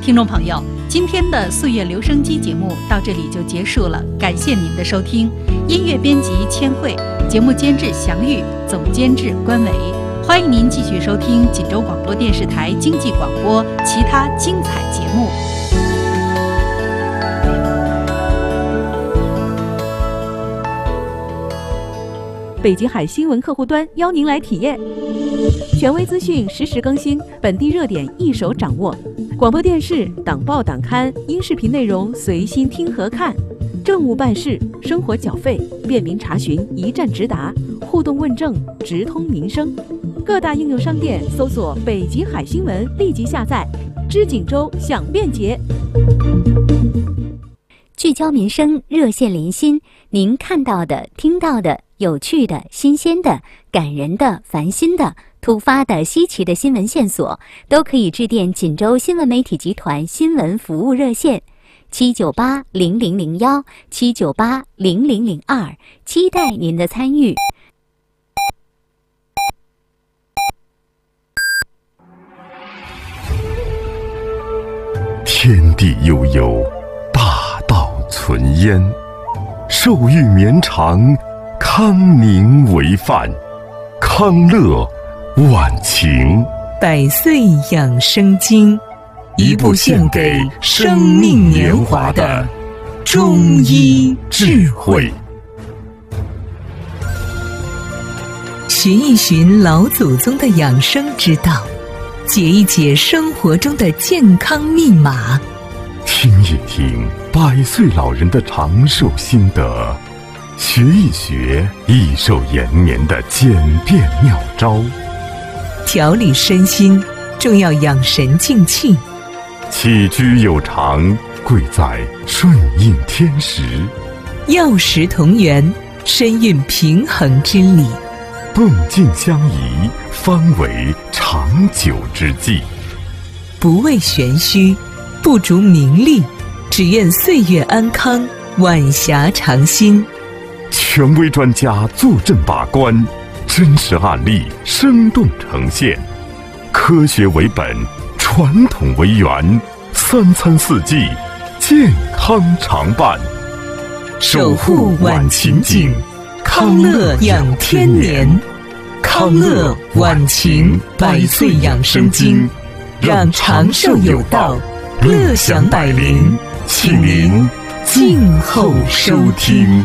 听众朋友，今天的岁月留声机节目到这里就结束了，感谢您的收听。音乐编辑千惠，节目监制祥玉，总监制关伟。欢迎您继续收听锦州广播电视台经济广播其他精彩节目。 北极海新闻客户端邀您来体验，权威资讯实时更新，本地热点一手掌握。广播电视、党报党刊、音视频内容随心听和看，政务办事、生活缴费便民查询一站直达，互动问政直通民生。各大应用商店搜索北极海新闻，立即下载，知锦州享便捷。 聚焦民生，热线连心，您看到的、听到的、有趣的、新鲜的、感人的、烦心的、突发的、稀奇的新闻线索，都可以致电锦州新闻媒体集团新闻服务热线7980001 7980002，期待您的参与。 天地悠悠，大道存焉，寿育绵长，康宁为范，康乐晚晴。 百岁养生经，一部献给生命年华的中医智慧。寻一寻老祖宗的养生之道，解一解生活中的健康密码， 听一听100岁老人的长寿心得，学一学益寿延年的简便妙招。 调理身心，重要养神静气。 起居有常，贵在顺应天时。 药食同源，身运平衡之理。 动静相宜，方为长久之计。 不为玄虚，不逐名利，只愿岁月安康，晚霞长新。 权威专家坐镇把关，真实案例生动呈现，科学为本，传统为源，3餐4季，健康常伴。 守护晚晴景，康乐养天年。康乐晚晴100岁养生经，让长寿有道，乐享百龄，请您静候收听。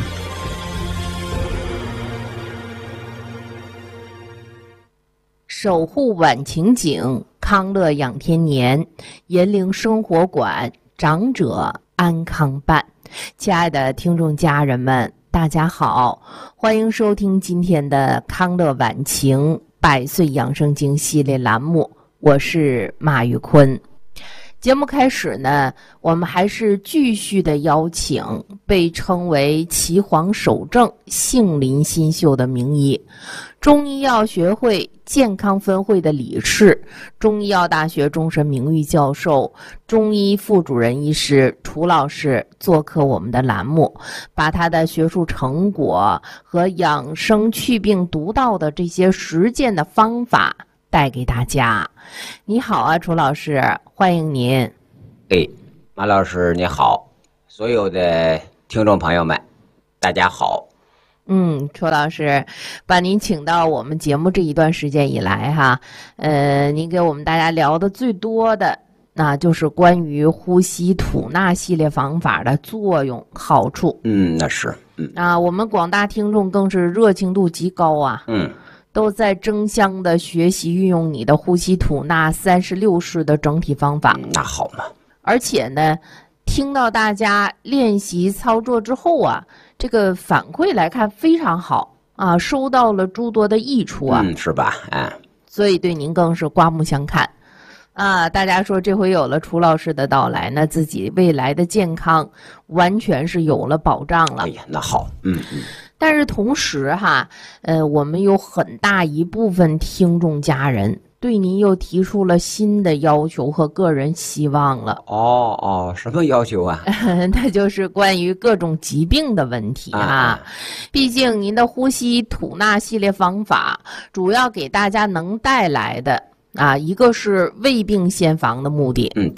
守护晚晴景，康乐养天年，银铃生活馆，长者安康办。亲爱的听众家人们，大家好，欢迎收听今天的康乐晚晴100岁养生经系列栏目，我是马玉坤。节目开始呢，我们还是继续的邀请被称为岐黄首正、杏林新秀的名医，中医药学会健康分会的理事，中医药大学终身名誉教授、中医副主任医师楚老师做客我们的栏目，把他的学术成果和养生祛病独到的这些实践的方法带给大家。你好啊，楚老师，欢迎您。 马老师你好，所有的听众朋友们大家好。 楚老师，把您请到我们节目这一段时间以来哈，您给我们大家聊的最多的那就是关于呼吸吐纳系列方法的作用好处。 那是我们广大听众更是热情度极高啊。都在争相的学习运用你的呼吸吐纳36式的整体方法。 那好嘛。 而且呢，听到大家练习操作之后啊，这个反馈来看非常好啊，收到了诸多的益处啊。 是吧？ 所以对您更是刮目相看啊！大家说这回有了楚老师的到来，那自己未来的健康完全是有了保障了。 哎呀，那好。 但是同时哈，我们有很大一部分听众家人对您又提出了新的要求和个人希望了。 什么要求啊？ 那就是关于各种疾病的问题啊。毕竟您的呼吸吐纳系列方法主要给大家能带来的一个是未病先防的目的。 对。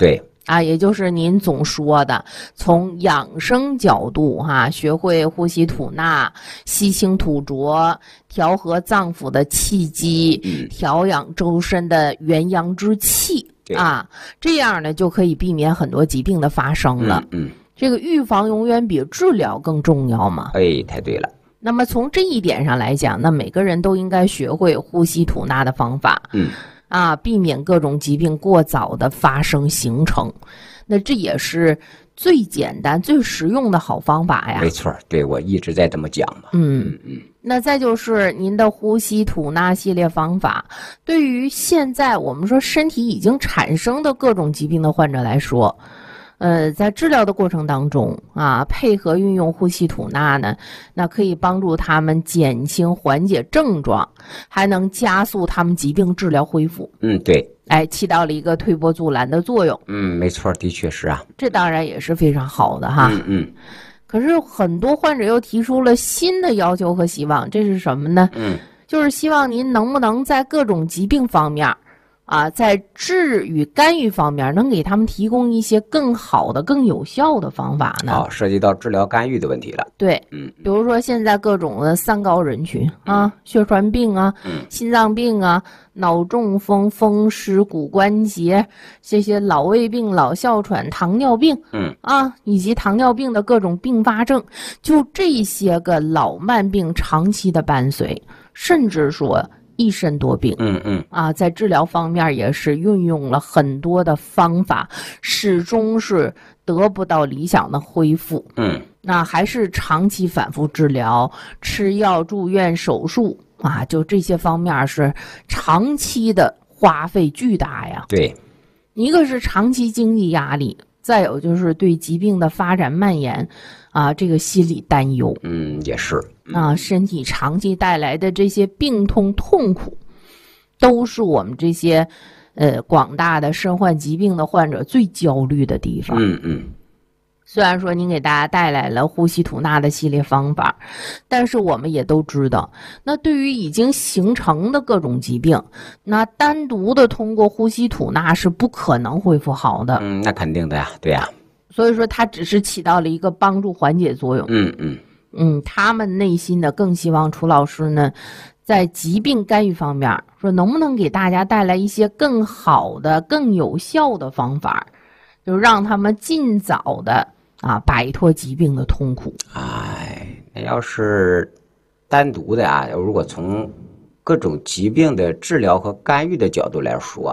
也就是您总说的从养生角度学会呼吸吐纳，吸清吐浊，调和脏腑的气机，调养周身的元阳之气这样呢就可以避免很多疾病的发生了。这个预防永远比治疗更重要嘛。 太对了。 那么从这一点上来讲，那每个人都应该学会呼吸吐纳的方法。避免各种疾病过早的发生形成，那这也是最简单最实用的好方法呀。 没错，对，我一直在这么讲嘛。 那再就是您的呼吸吐纳系列方法，对于现在我们说身体已经产生的各种疾病的患者来说，在治疗的过程当中配合运用呼吸吐纳呢，那可以帮助他们减轻缓解症状，还能加速他们疾病治疗恢复。 对， 起到了一个推波助澜的作用。 没错，的确是啊。 这当然也是非常好的哈。可是很多患者又提出了新的要求和希望，这是什么呢？就是希望您能不能在各种疾病方面在治与干预方面能给他们提供一些更好的更有效的方法呢？ 涉及到治疗干预的问题了。 对，比如说现在各种的三高人群血管病心脏病脑中风、风湿、骨关节，这些老胃病、老哮喘、糖尿病以及糖尿病的各种并发症，就这些个老慢病长期的伴随，甚至说一身多病。在治疗方面也是运用了很多的方法，始终是得不到理想的恢复。那还是长期反复治疗，吃药、住院、手术就这些方面是长期的花费巨大呀。 对， 一个是长期经济压力，再有就是对疾病的发展蔓延这个心理担忧。 也是。 身体长期带来的这些病痛痛苦，都是我们这些广大的身患疾病的患者最焦虑的地方。虽然说您给大家带来了呼吸吐纳的系列方法，但是我们也都知道，那对于已经形成的各种疾病，那单独的通过呼吸吐纳是不可能恢复好的。 那肯定的呀，对呀。 所以说它只是起到了一个帮助缓解作用。他们内心的更希望楚老师呢，在疾病干预方面，说能不能给大家带来一些更好的、更有效的方法，就让他们尽早的摆脱疾病的痛苦。 那要是单独的如果从各种疾病的治疗和干预的角度来说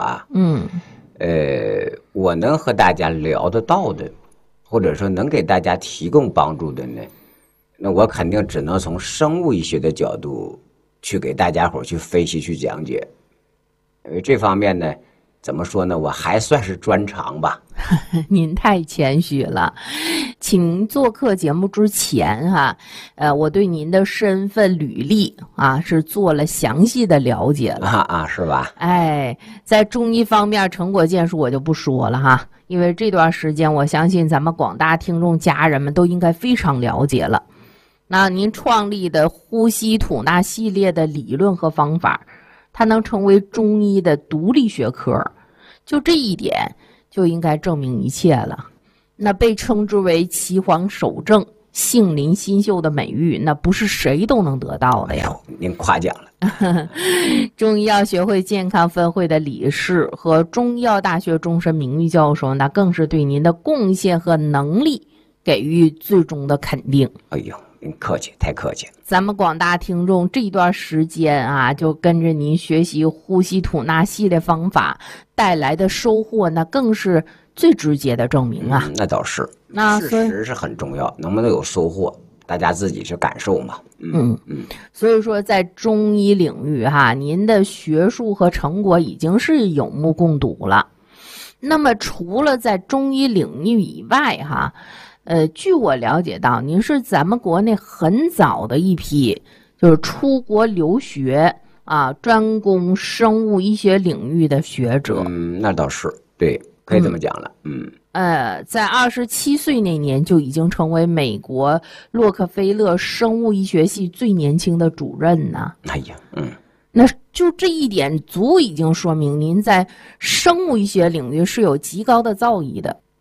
我能和大家聊得到的，或者说能给大家提供帮助的呢，那我肯定只能从生物医学的角度去给大家伙去分析去讲解。因为这方面呢，怎么说呢，我还算是专长吧。 您太谦虚了。请您做客节目之前我对您的身份履历是做了详细的了解了是吧？ 在中医方面成果建树我就不说了因为这段时间我相信咱们广大听众家人们都应该非常了解了。那您创立的呼吸吐纳系列的理论和方法，它能成为中医的独立学科，就这一点就应该证明一切了。那被称之为岐黄首正、杏林新秀的美誉，那不是谁都能得到的呀。 您夸奖了。 中医药学会健康分会的理事和中医药大学终身名誉教授，那更是对您的贡献和能力给予最终的肯定。 您客气，太客气了。 咱们广大听众这一段时间就跟着您学习呼吸吐纳系列方法带来的收获，那更是最直接的证明那倒是，事实是很重要，能不能有收获，大家自己去感受嘛。 所以说在中医领域您的学术和成果已经是有目共睹了。那么除了在中医领域以外据我了解到，您是咱们国内很早的一批就是出国留学专攻生物医学领域的学者。 那倒是，对，可以这么讲了。 在27岁那年就已经成为美国洛克菲勒生物医学系最年轻的主任呢。那就这一点足已经说明您在生物医学领域是有极高的造诣的。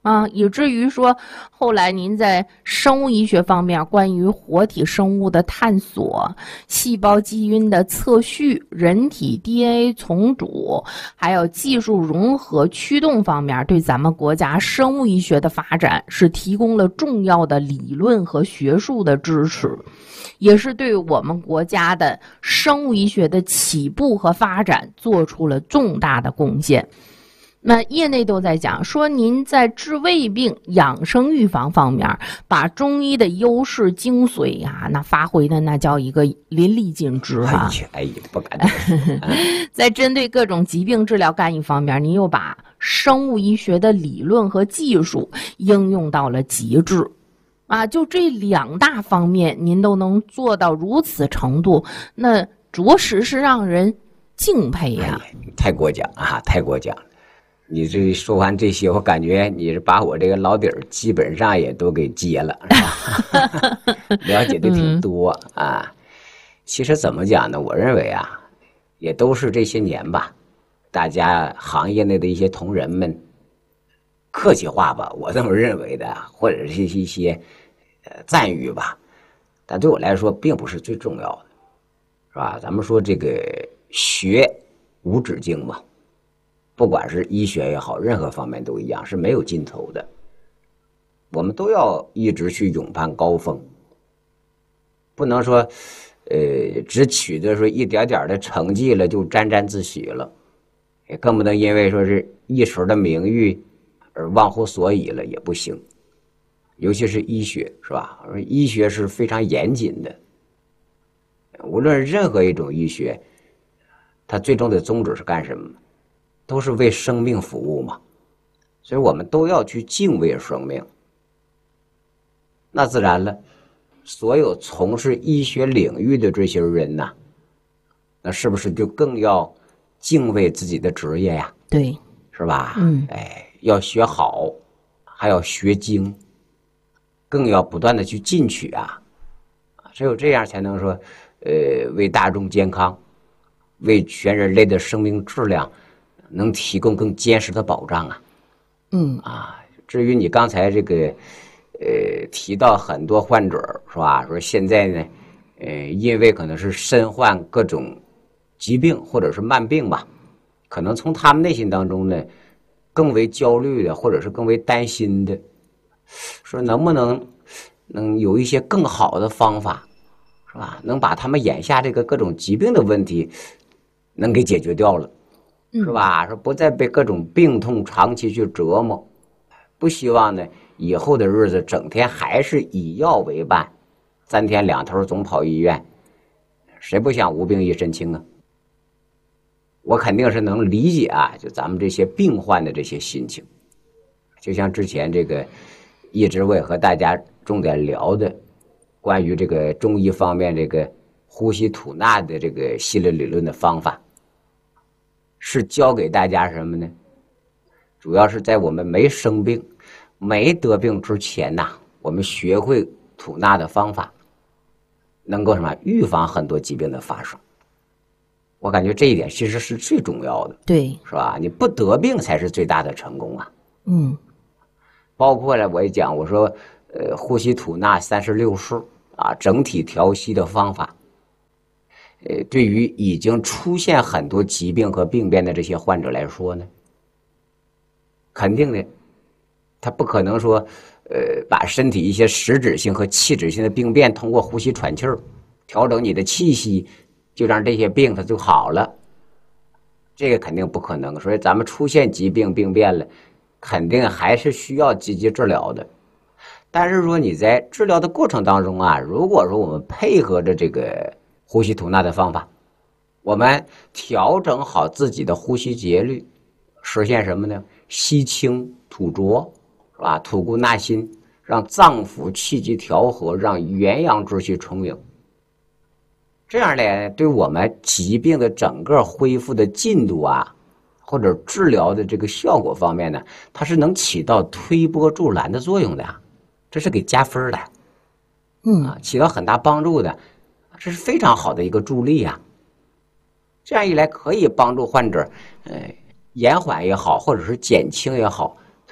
以至于说后来您在生物医学方面关于活体生物的探索、细胞基因的测序、人体 DNA 重组，还有技术融合驱动方面，对咱们国家生物医学的发展是提供了重要的理论和学术的支持，也是对我们国家的生物医学的起步和发展做出了重大的贡献。那业内都在讲说，您在治胃病、养生预防方面，把中医的优势精髓啊，那发挥的那叫一个淋漓尽致哈。 哎呀，不敢当。 在针对各种疾病治疗干预方面，您又把生物医学的理论和技术应用到了极致。就这2大方面，您都能做到如此程度，那着实是让人敬佩呀。 太过奖啊，太过奖了。你这说完这些，我感觉你是把我这个老底儿基本上也都给揭了，是吧？了解的挺多啊。其实怎么讲呢？我认为啊，也都是这些年吧，大家行业内的一些同仁们客气话吧，我这么认为的，或者是一些赞誉吧，但对我来说并不是最重要的，是吧？咱们说这个学无止境嘛。不管是医学也好，任何方面都一样，是没有尽头的。我们都要一直去勇攀高峰，不能说，只取得说一点点的成绩了就沾沾自喜了，也更不能因为说是一时的名誉而忘乎所以了，也不行。尤其是医学，是吧？医学是非常严谨的，无论任何一种医学，它最终的宗旨是干什么？都是为生命服务嘛，所以我们都要去敬畏生命。那自然了，所有从事医学领域的这些人呐，那是不是就更要敬畏自己的职业呀？ 对， 是吧？要学好，还要学精，更要不断的去进取啊，只有这样才能说，为大众健康，为全人类的生命质量。能提供更坚实的保障啊。至于你刚才这个提到很多患者是吧？说现在呢，因为可能是身患各种疾病或者是慢病吧，可能从他们内心当中呢，更为焦虑的或者是更为担心的，说能不能有一些更好的方法，是吧？能把他们眼下这个各种疾病的问题能给解决掉了。是吧？说不再被各种病痛长期去折磨，不希望呢以后的日子整天还是以药为伴，3天2头总跑医院，谁不想无病一身轻啊？我肯定是能理解啊，就咱们这些病患的这些心情。就像之前这个一直我也和大家重点聊的，关于这个中医方面这个呼吸吐纳的这个系列理论的方法。是教给大家什么呢？主要是在我们没生病、没得病之前呐，我们学会吐纳的方法，能够什么预防很多疾病的发生。我感觉这一点其实是最重要的， 对， 是吧？你不得病才是最大的成功啊。包括了我也讲，我说，呼吸吐纳36式啊，整体调息的方法。对于已经出现很多疾病和病变的这些患者来说呢，肯定的，他不可能说，把身体一些实质性和器质性的病变通过呼吸喘气儿，调整你的气息，就让这些病它就好了。这个肯定不可能。所以咱们出现疾病病变了，肯定还是需要积极治疗的。但是说你在治疗的过程当中啊，如果说我们配合着这个呼吸吐纳的方法，我们调整好自己的呼吸节律，实现什么呢？吸清吐浊，是吧？吐故纳新，让脏腑气机调和，让元阳之气充盈。这样呢，对我们疾病的整个恢复的进度啊，或者治疗的这个效果方面呢，它是能起到推波助澜的作用的，这是给加分的，起到很大帮助的。这是非常好的一个助力啊！这样一来，可以帮助患者，延缓也好，或者是减轻也好，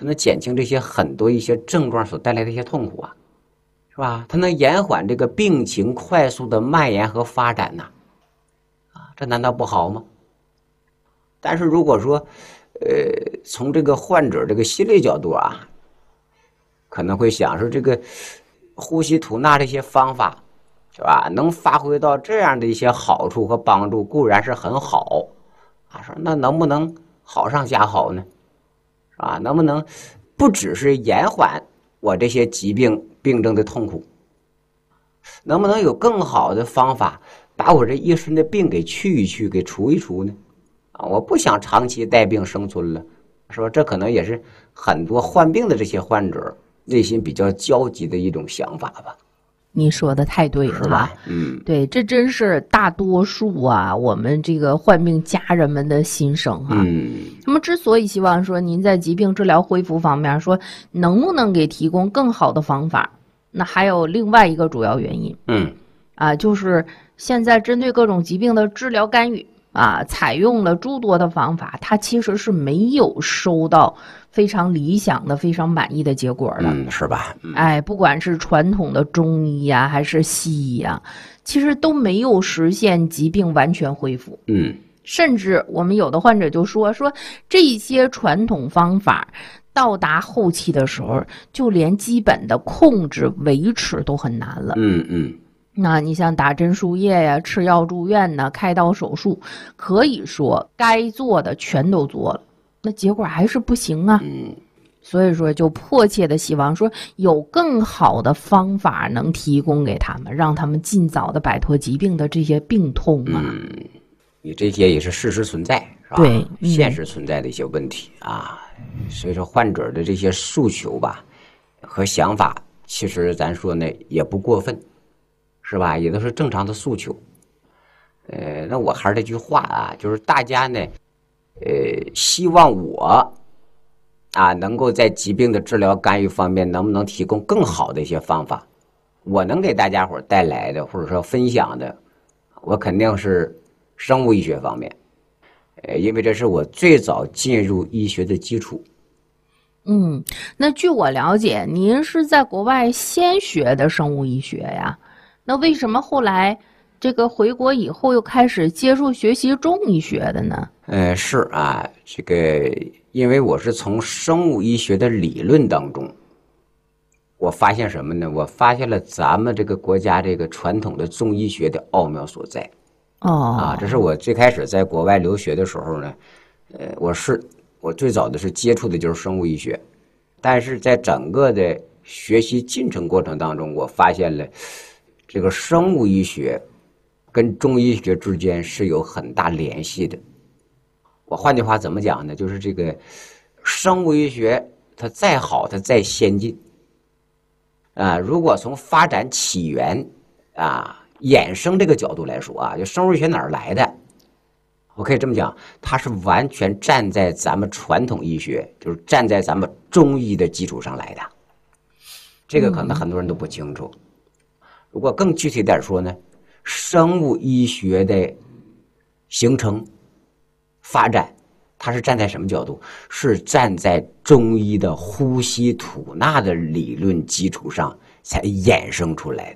它能减轻这些很多一些症状所带来的一些痛苦啊，是吧？它能延缓这个病情快速的蔓延和发展呐，这难道不好吗？但是如果说，从这个患者这个心理角度啊，可能会想说这个呼吸吐纳这些方法，是吧？能发挥到这样的一些好处和帮助，固然是很好啊。说那能不能好上加好呢？是吧？能不能不只是延缓我这些疾病病症的痛苦，能不能有更好的方法把我这一身的病给去一去，给除一除呢？我不想长期带病生存了，说这可能也是很多患病的这些患者内心比较焦急的一种想法吧。 你说的太对了， 是吧？ 对，这真是大多数啊，我们这个患病家人们的心声哈。那么之所以希望说您在疾病治疗恢复方面说能不能给提供更好的方法，那还有另外一个主要原因，就是现在针对各种疾病的治疗干预采用了诸多的方法，它其实是没有收到非常理想的、非常满意的结果的， 是吧？ 不管是传统的中医啊，还是西医啊，其实都没有实现疾病完全恢复。甚至我们有的患者就说这些传统方法到达后期的时候，就连基本的控制维持都很难了。那你像打针输液呀、吃药住院呐、开刀手术，可以说该做的全都做了，那结果还是不行啊。所以说就迫切的希望说有更好的方法能提供给他们，让他们尽早的摆脱疾病的这些病痛啊。 你这些也是事实存在，是吧？ 对， 现实存在的一些问题啊。所以说患者的这些诉求吧和想法，其实咱说呢也不过分，是吧？也都是正常的诉求。那我还是那句话啊，就是大家呢，希望我能够在疾病的治疗干预方面，能不能提供更好的一些方法？我能给大家伙带来的，或者说分享的，我肯定是生物医学方面，因为这是我最早进入医学的基础。 那据我了解，您是在国外先学的生物医学呀？那为什么后来这个回国以后又开始接触学习中医学的呢？ 是啊，这个因为我是从生物医学的理论当中，我发现什么呢？我发现了咱们这个国家这个传统的中医学的奥妙所在。这是我最开始在国外留学的时候呢，我最早的是接触的就是生物医学，但是在整个的学习进程过程当中，我发现了这个生物医学跟中医学之间是有很大联系的。我换句话怎么讲呢？就是这个生物医学它再好，它再先进如果从发展起源衍生这个角度来说就生物医学哪儿来的？我可以这么讲，它是完全站在咱们传统医学，就是站在咱们中医的基础上来的。这个可能很多人都不清楚。如果更具体点说呢，生物医学的形成发展，它是站在什么角度？是站在中医的呼吸吐纳的理论基础上才衍生出来的。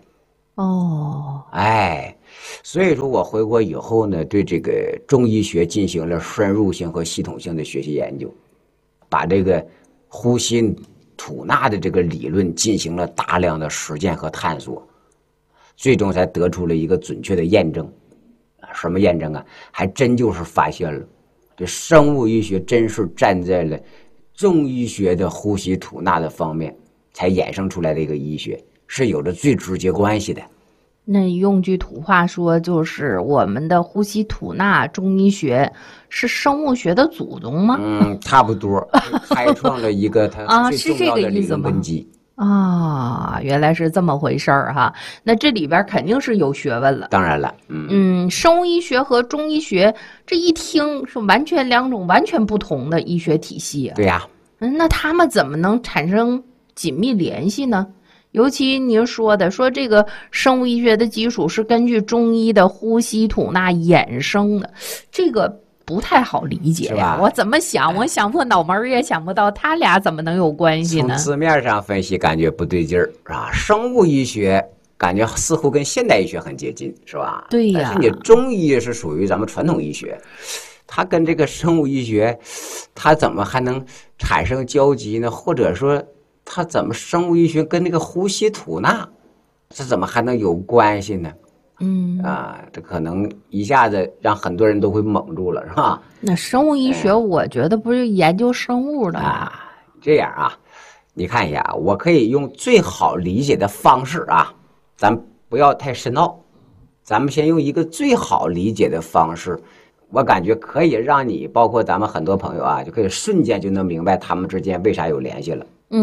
所以说我回国以后呢，对这个中医学进行了深入性和系统性的学习研究，把这个呼吸吐纳的这个理论进行了大量的实践和探索，最终才得出了一个准确的验证。什么验证啊？还真就是发现了这生物医学真是站在了中医学的呼吸吐纳的方面才衍生出来的一个医学，是有着最直接关系的。 那用句土话说，就是我们的呼吸吐纳中医学是生物学的祖宗吗？ 差不多，开创了一个它最重要的理论根基。 原来是这么回事儿哈。那这里边肯定是有学问了。 当然了， 生物医学和中医学这一听是完全两种完全不同的医学体系对呀。 那他们怎么能产生紧密联系呢？尤其您说这个生物医学的基础是根据中医的呼吸吐纳衍生的，这个不太好理解呀。 是吧我怎么想，我想破脑门儿也想不到，他俩怎么能有关系呢？ 从字面上分析，感觉不对劲儿啊。生物医学感觉似乎跟现代医学很接近，是吧？ 对呀。 但是你中医是属于咱们传统医学，它跟这个生物医学，它怎么还能产生交集呢？或者说，它怎么生物医学跟那个呼吸吐纳，这怎么还能有关系呢？这可能一下子让很多人都会懵住了，是吧？ 那生物医学，我觉得不是研究生物的吗？ 这样啊，你看一下，我可以用最好理解的方式啊，咱不要太深奥，咱们先用一个最好理解的方式，我感觉可以让你，包括咱们很多朋友啊，就可以瞬间就能明白他们之间为啥有联系了。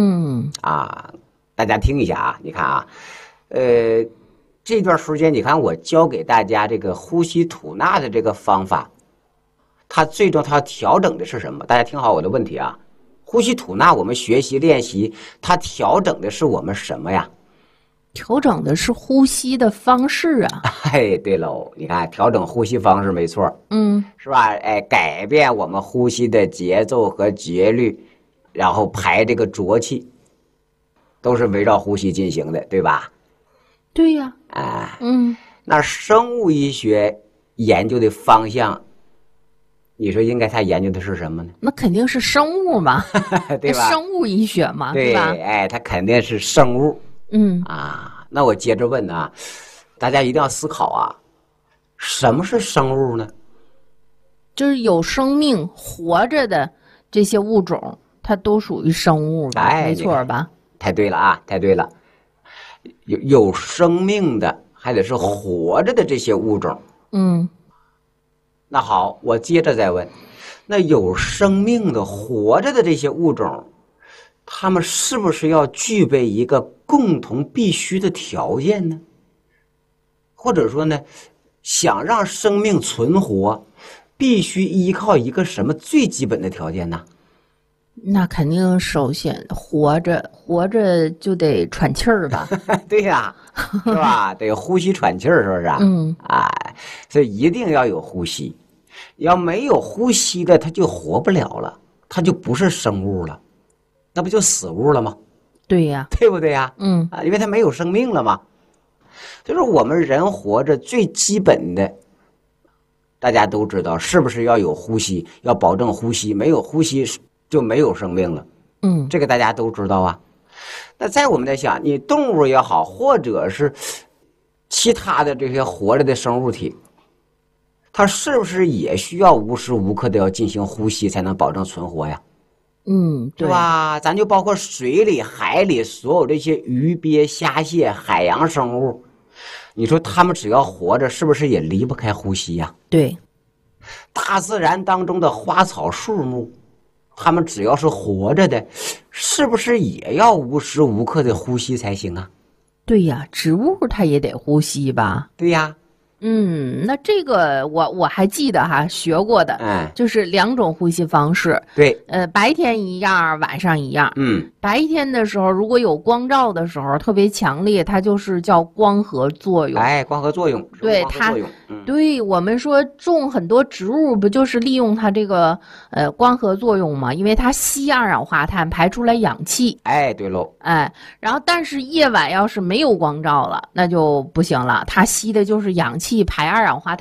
大家听一下啊，你看啊，这段时间你看我教给大家这个呼吸吐纳的这个方法，它最终它要调整的是什么？大家听好我的问题啊，呼吸吐纳我们学习练习，它调整的是我们什么呀？ 调整的是呼吸的方式啊。 哎，对喽，你看调整呼吸方式没错，是吧？哎，改变我们呼吸的节奏和节律，然后排这个浊气，都是围绕呼吸进行的，对吧？ 对呀。 那生物医学研究的方向，你说应该他研究的是什么呢？ 那肯定是生物嘛， 对吧？ 生物医学嘛， 对吧？ 哎，它肯定是生物。那我接着问啊，大家一定要思考啊，什么是生物呢？ 就是有生命活着的这些物种，它都属于生物的，没错吧？ 太对了啊，太对了。有生命的，还得是活着的这些物种。那好，我接着再问，那有生命的活着的这些物种，它们是不是要具备一个共同必须的条件呢？或者说呢，想让生命存活，必须依靠一个什么最基本的条件呢？ 那肯定首先活着就得喘气儿吧？ 对呀，是吧？得呼吸喘气儿，是不是？所以一定要有呼吸。要没有呼吸的，它就活不了了，它就不是生物了，那不就死物了吗？ 对呀， 对不对呀？因为它没有生命了嘛。就是我们人活着最基本的，大家都知道，是不是要有呼吸？要保证呼吸，没有呼吸就没有生命了。这个大家都知道啊。那在我们在想，你动物也好，或者是其他的这些活着的生物体，它是不是也需要无时无刻的要进行呼吸才能保证存活呀？对吧？咱就包括水里、海里所有这些鱼鳖虾蟹海洋生物，你说它们只要活着，是不是也离不开呼吸呀？ 对。 大自然当中的花草树木，它们只要是活着的，是不是也要无时无刻的呼吸才行啊？ 对呀，植物它也得呼吸吧？ 对呀。 那这个我还记得哈，学过的，就是两种呼吸方式。 对， 白天一样，晚上一样。白天的时候，如果有光照的时候特别强烈，它就是叫光合作用。 光合作用。 对它，对我们说种很多植物不就是利用它这个光合作用吗？因为它吸二氧化碳，排出来氧气。 对喽。 然后但是夜晚要是没有光照了，那就不行了，它吸的就是氧气，排二氧化碳。